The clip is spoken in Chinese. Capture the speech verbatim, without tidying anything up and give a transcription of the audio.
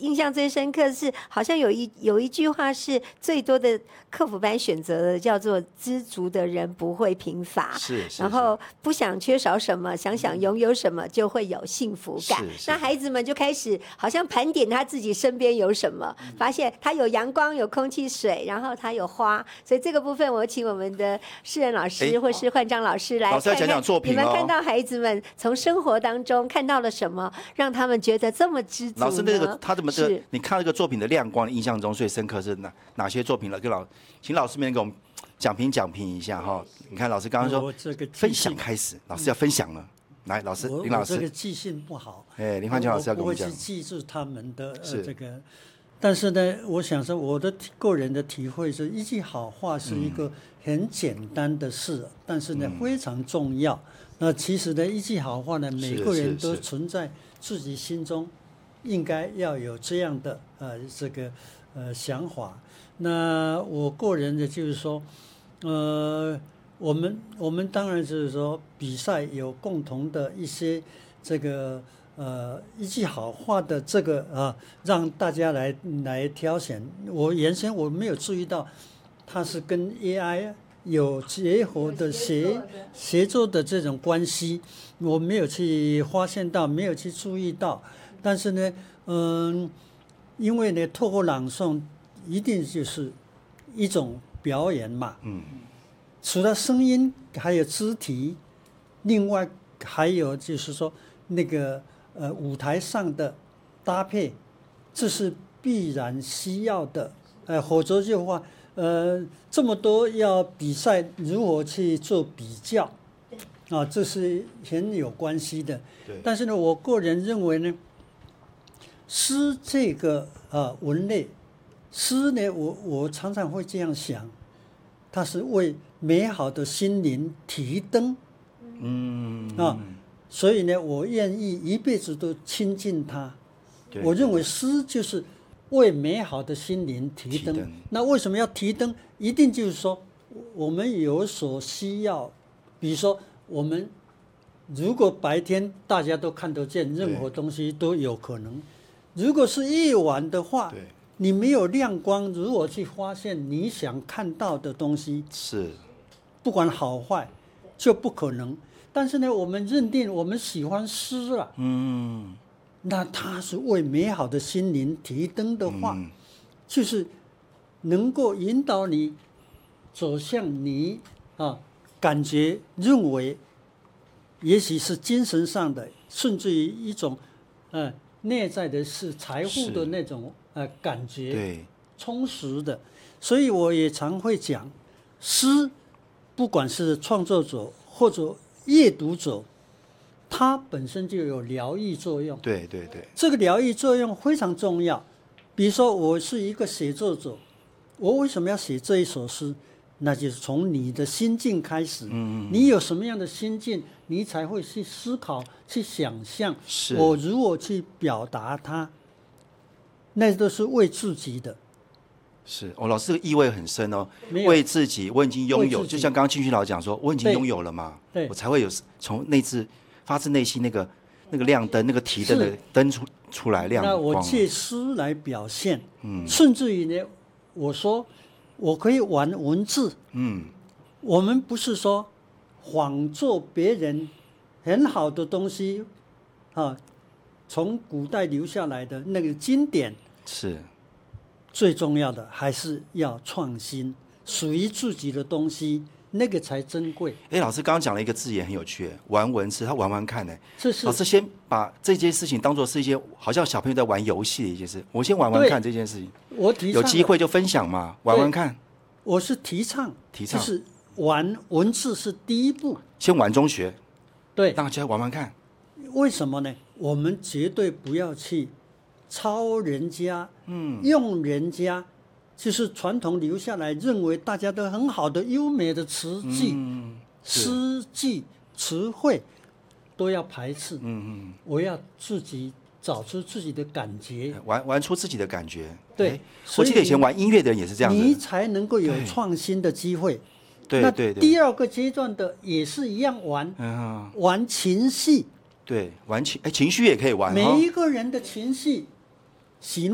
印象最深刻是，好像有一有一句话是最多的客服班选择的，叫做“知足的人不会贫乏”， 是是， 然后不想缺少什么，想想拥有什么就会有幸福感。那孩子们就开始好像盘点他自己身边有什么，发现他有阳光、有空气、水，然后他有花。所以这个部分，我请我们的世仁老师或是焕章老师来老师要讲讲作品哦。 你们看到孩子们从生活当中看到了什么，让他们觉得这么知足呢？ 老师，那个他怎么这个？你看那个作品的亮光，印象中最深刻是哪哪些作品了？跟老请老师们给我们讲评讲评一下哈。你看老师刚刚说分享开始，老师要分享了。来，老师林老师， 我这个记性不好， 哎，林焕章老师要跟我们讲， 我不会去记住他们的呃这个。但是呢，我想说，我的个人的体会是，一句好话是一个很简单的事，嗯、但是呢、嗯、非常重要。那其实呢，一句好话呢，每个人都存在自己心中，应该要有这样的呃这个呃想法。那我个人的就是说，呃，我们我们当然就是说，比赛有共同的一些这个。呃，一句好话的这个啊，让大家来来挑选。我原先我没有注意到，它是跟 A I 有结合的协协作的这种关系，我没有去发现到，没有去注意到。但是呢，嗯，因为呢，透过朗诵，一定就是一种表演嘛。嗯。除了声音，还有肢体，另外还有就是说那个。呃，舞台上的搭配，这是必然需要的。呃，否则的话，呃，这么多要比赛，如何去做比较？啊，这是很有关系的。但是呢，我个人认为呢，诗这个呃文类，诗呢，我我常常会这样想，它是为美好的心灵提灯。嗯啊。所以呢，我愿意一辈子都亲近他。我认为诗就是为美好的心灵提灯。那为什么要提灯？一定就是说，我们有所需要。比如说，我们如果白天大家都看得见，任何东西都有可能。如果是夜晚的话，你没有亮光，如何去发现你想看到的东西？ 是， 不管好坏，就不可能。但是呢，我们认定我们喜欢诗啊，嗯，那它是为美好的心灵提灯的话，嗯、就是能够引导你走向你啊，感觉认为，也许是精神上的，甚至于一种呃内在的是财富的那种呃感觉， 对， 充实的。所以我也常会讲，诗不管是创作者或者阅读者，它本身就有疗愈作用。 对对对， 这个疗愈作用非常重要。比如说，我是一个写作者，我为什么要写这一首诗？那就是从你的心境开始。嗯，你有什么样的心境，你才会去思考、去想象，我如何去表达它。那都是为自己的。 是哦，老师这个意味很深哦。为自己，我已经拥有，就像刚刚清旭老师讲说，我已经拥有了嘛，我才会有从内自发自内心那个那个亮灯，那个提灯的灯出出来亮光。 那我借诗来表现，嗯，甚至于呢，我说我可以玩文字，嗯，我们不是说仿作别人很好的东西啊，从古代留下来的那个经典是。 最重要的还是要创新，属于自己的东西，那个才珍贵。 哎，老师刚刚讲了一个字也很有趣，玩文字，他玩玩看呢。 是是。 老师先把这件事情当作是一些好像小朋友在玩游戏的一件事，我先玩玩看这件事情。 我提倡有机会就分享嘛，玩玩看。 我是提倡， 提倡就是玩文字是第一步， 先玩中学， 对， 让大家玩玩看。 为什么呢？我们绝对不要去抄人家，嗯，用人家，就是传统留下来认为大家都很好的优美的词句、嗯、诗句、词汇，都要排斥。嗯嗯，我要自己找出自己的感觉， 玩玩出自己的感觉。 对， 我记得以前玩音乐的人也是这样子， 你才能够有创新的机会。 对对对。 那第二个阶段的也是一样玩，嗯、玩情绪。 对，玩情哎情绪也可以玩。 每一个人的情绪。喜怒